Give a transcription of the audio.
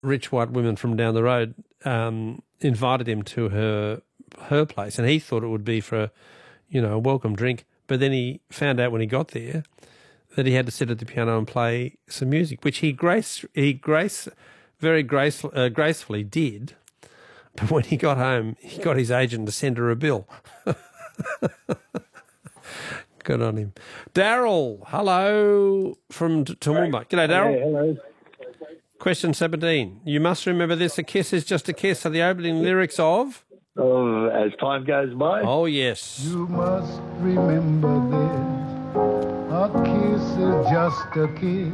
rich white woman from down the road invited him to her place, and he thought it would be for a welcome drink. But then he found out when he got there that he had to sit at the piano and play some music, which he very gracefully did. But when he got home, he got his agent to send her a bill. Good on him. Daryl, hello from Toowoomba. G'day, Daryl. Yeah, hello. Question 17. You must remember this: a kiss is just a kiss. Are the opening lyrics of? Oh, as time goes by. Oh, yes. You must remember this: a kiss is just a kiss.